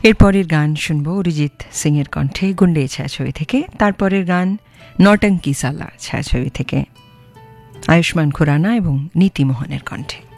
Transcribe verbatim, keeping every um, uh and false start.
এরপরের গান শুনবো অরিজিৎ সিং এর কণ্ঠে গুন্ডে ছায়াছবি থেকে। তারপরের গান নটঙ্কি সালা ছায়াছবি থেকে আয়ুষ্মান খুরানা এবং নীতি মোহনের কণ্ঠে।